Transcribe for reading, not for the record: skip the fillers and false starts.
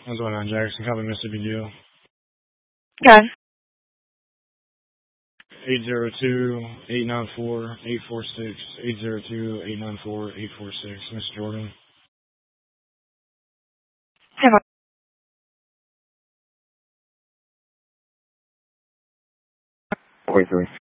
What's going on, Jackson? Copy, Mississippi Deal. Okay. 802-894-846. 802-894-846. Miss Jordan. Have a 43.